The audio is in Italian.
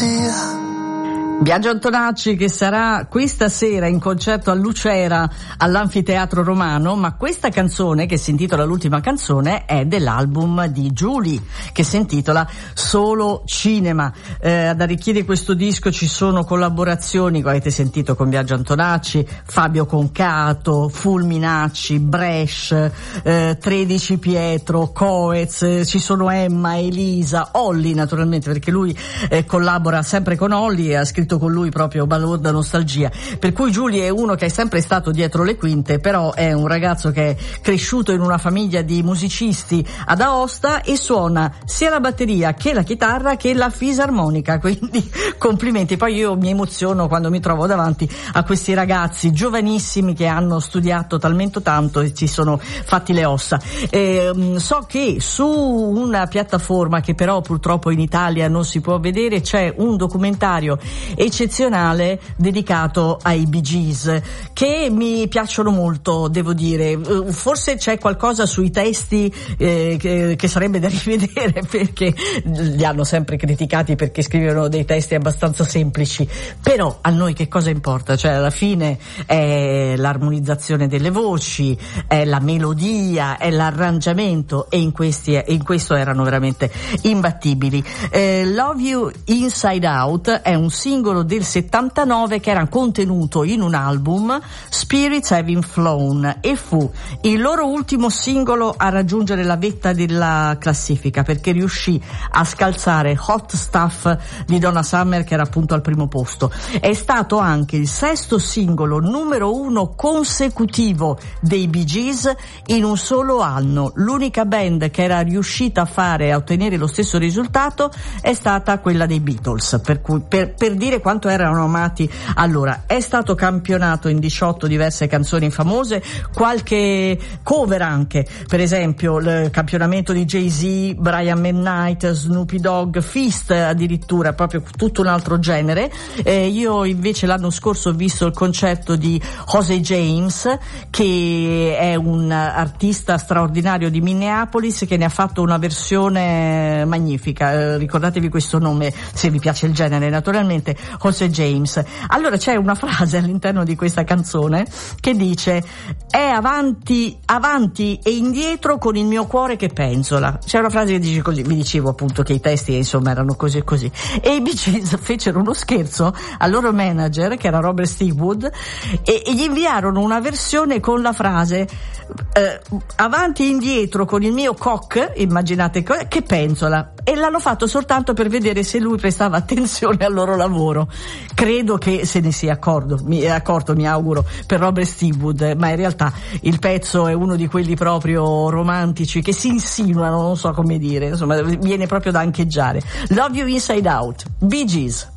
via. Biagio Antonacci, che sarà questa sera in concerto a Lucera all'Anfiteatro Romano, ma questa canzone, che si intitola L'ultima canzone, è dell'album di Giuly, che si intitola Solo Cinema. Ad arricchire questo disco ci sono collaborazioni che avete sentito con Biagio Antonacci, Fabio Concato, Fulminacci, Brescia, 13 Pietro, Coez, ci sono Emma, Elisa, Olli naturalmente, perché lui collabora sempre con Olli e ha scritto con lui proprio Balorda Nostalgia, per cui Giuly è uno che è sempre stato dietro le quinte, però è un ragazzo che è cresciuto in una famiglia di musicisti ad Aosta e suona sia la batteria che la chitarra che la fisarmonica, quindi complimenti. Poi io mi emoziono quando mi trovo davanti a questi ragazzi giovanissimi che hanno studiato talmente tanto e ci sono fatti le ossa. So che su una piattaforma che però purtroppo in Italia non si può vedere c'è un documentario eccezionale dedicato ai Bee Gees, che mi piacciono molto, devo dire. Forse c'è qualcosa sui testi che sarebbe da rivedere, perché li hanno sempre criticati perché scrivono dei testi abbastanza semplici, però a noi che cosa importa? Cioè alla fine è l'armonizzazione delle voci, è la melodia, è l'arrangiamento, e in questo erano veramente imbattibili. Love You Inside Out è un singolo del 79 che era contenuto in un album, Spirits Having Flown, e fu il loro ultimo singolo a raggiungere la vetta della classifica, perché riuscì a scalzare Hot Stuff di Donna Summer, che era appunto al primo posto. È stato anche il sesto singolo numero 1 consecutivo dei Bee Gees in un solo anno. L'unica band che era riuscita a ottenere lo stesso risultato è stata quella dei Beatles, per cui per dire quanto erano amati allora. È stato campionato in 18 diverse canzoni famose, qualche cover anche, per esempio il campionamento di Jay-Z, Brian McKnight, Snoopy Dogg, Fist, addirittura proprio tutto un altro genere. Io invece l'anno scorso ho visto il concerto di Jose James, che è un artista straordinario di Minneapolis, che ne ha fatto una versione magnifica. Ricordatevi questo nome se vi piace il genere, naturalmente, Jose James. Allora c'è una frase all'interno di questa canzone che dice: è avanti e indietro con il mio cuore che penzola. C'è una frase che dice così. Vi dicevo appunto che i testi insomma erano così e così, e i Bee Gees fecero uno scherzo al loro manager, che era Robert Stigwood, e gli inviarono una versione con la frase avanti e indietro con il mio cock, immaginate che penzola, e l'hanno fatto soltanto per vedere se lui prestava attenzione al loro lavoro. Credo che se ne sia accorto, mi auguro, per Robert Stigwood, ma in realtà il pezzo è uno di quelli proprio romantici che si insinuano, non so come dire, insomma viene proprio da ancheggiare. Love You Inside Out, Bee Gees.